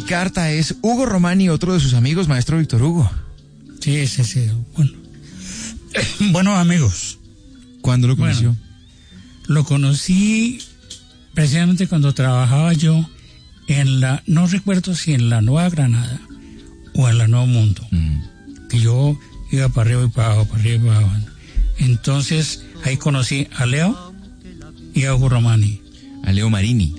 carta es Hugo Romani, otro de sus amigos, maestro Víctor Hugo. Sí. Bueno. Buenos amigos. ¿Cuándo lo conoció? Bueno, lo conocí precisamente cuando trabajaba yo no recuerdo si en la Nueva Granada o en la Nuevo Mundo, que yo iba para arriba y para abajo, para arriba y para abajo. Entonces ahí conocí a Leo y a Hugo Romani. A Leo Marini.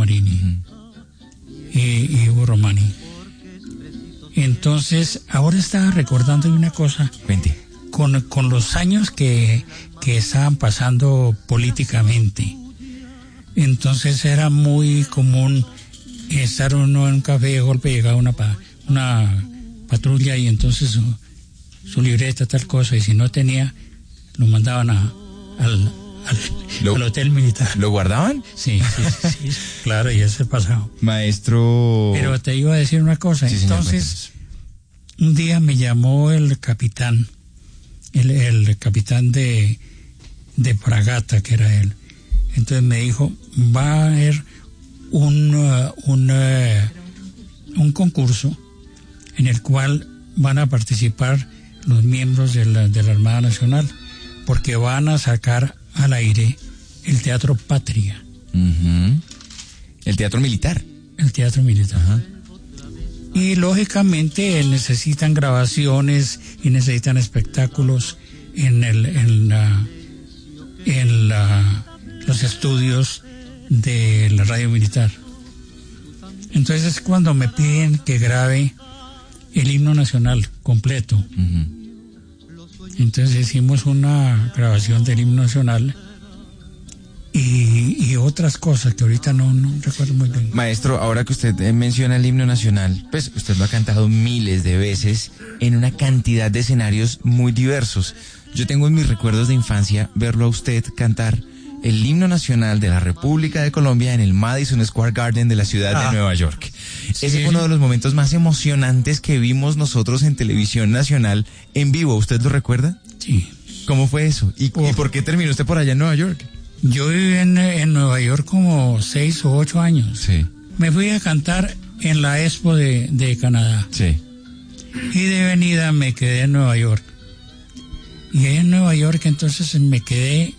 Y Hugo Romani. Entonces ahora estaba recordando una cosa. Cuente. Con los años que estaban pasando políticamente, entonces era muy común estar uno en un café y de golpe llegaba una patrulla y entonces su libreta, tal cosa, y si no tenía, lo mandaban al hotel militar. ¿Lo guardaban? Sí, claro, y ese pasado. Maestro... Pero te iba a decir una cosa, sí, entonces, un día me llamó el capitán, el capitán de fragata, que era él. Entonces me dijo, va a haber un concurso en el cual van a participar los miembros de la Armada Nacional, porque van a sacar al aire el Teatro Patria. El teatro militar. El teatro militar. Ajá. Y lógicamente necesitan grabaciones y necesitan espectáculos en los estudios de la radio militar. Entonces es cuando me piden que grabe el himno nacional completo. Entonces hicimos una grabación del himno nacional y otras cosas que ahorita no recuerdo muy bien. Maestro, ahora que usted menciona el himno nacional, pues usted lo ha cantado miles de veces en una cantidad de escenarios muy diversos. Yo tengo en mis recuerdos de infancia verlo a usted cantar el himno nacional de la República de Colombia en el Madison Square Garden de la ciudad de Nueva York. Sí. Ese fue uno de los momentos más emocionantes que vimos nosotros en televisión nacional en vivo. ¿Usted lo recuerda? Sí. ¿Cómo fue eso? ¿Y por qué terminó usted por allá en Nueva York? Yo viví en Nueva York como 6 o 8 años. Sí. Me fui a cantar en la Expo de Canadá. Sí. Y de venida me quedé en Nueva York. Y ahí en Nueva York entonces me quedé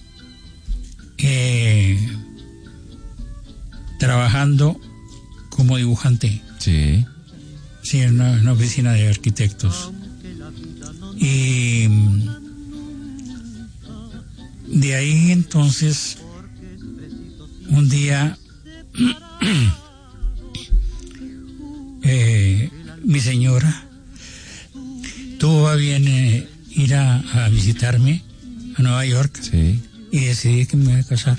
trabajando como dibujante. Sí. Sí, en una oficina de arquitectos. Y de ahí entonces un día mi señora tuvo a bien ir a visitarme a Nueva York. Sí. Y decidí que me iba a casar.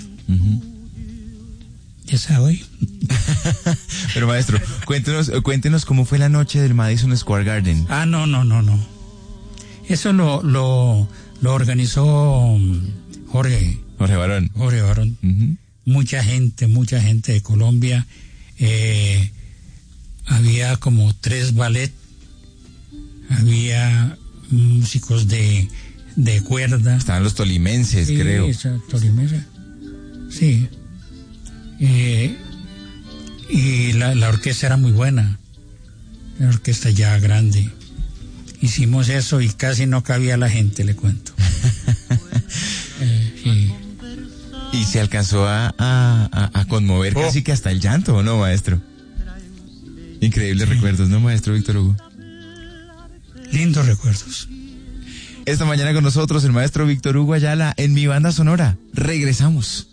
Ya sabe. Pero maestro, cuéntenos cómo fue la noche del Madison Square Garden. No. Eso lo organizó Jorge Barón. Mucha gente de Colombia. Había como 3 ballet. Había músicos de cuerda. Estaban los tolimenses, sí, creo. Tolimense. Sí. Y la orquesta era muy buena. Una orquesta ya grande. Hicimos eso y casi no cabía la gente, le cuento. Sí. Y se alcanzó a conmover casi que hasta el llanto, ¿o no, maestro? Increíbles recuerdos, ¿no, maestro Víctor Hugo? Lindos recuerdos. Esta mañana con nosotros el maestro Víctor Hugo Ayala en Mi Banda Sonora. Regresamos.